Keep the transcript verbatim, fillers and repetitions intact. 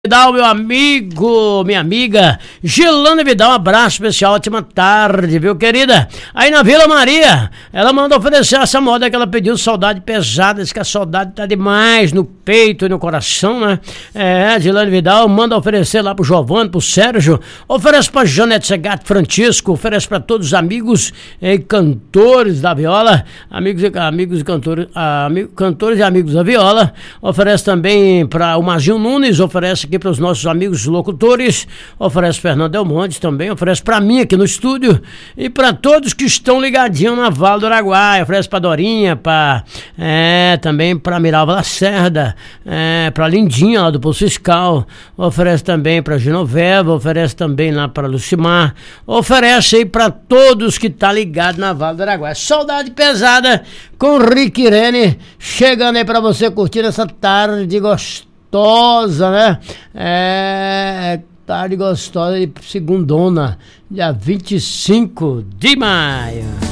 Vidal, meu amigo, minha amiga Gilane Vidal, um abraço especial, ótima tarde, viu, querida? Aí na Vila Maria, ela manda oferecer essa moda que ela pediu, Saudade Pesada, diz que a saudade tá demais no peito e no coração, né? É, Gilane Vidal manda oferecer lá pro Giovanni, pro Sérgio, oferece pra Janete Segato Francisco, oferece pra todos os amigos e cantores da viola, amigos e, amigos e cantores, amigos, cantores e amigos da viola, oferece também pra o Mazinho Nunes, oferece aqui para os nossos amigos locutores, oferece Fernando Del Monte também, oferece para mim aqui no estúdio e para todos que estão ligadinhos na Val do Araguaia, oferece para Dorinha, para é, também para Miralva Lacerda, é, para Lindinha lá do Poço Fiscal, oferece também para Genoveva, oferece também lá para Lucimar, oferece aí para todos que tá ligado na Val do Araguaia. Saudade Pesada com Rick Irene, chegando aí para você curtir essa tarde gostosa. Gostosa, né? É, tarde gostosa de segundona, dia vinte e cinco de maio.